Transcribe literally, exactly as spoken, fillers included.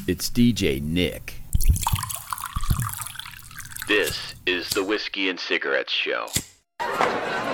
It's D J Nick. This is the Whiskey and Cigarettes Show.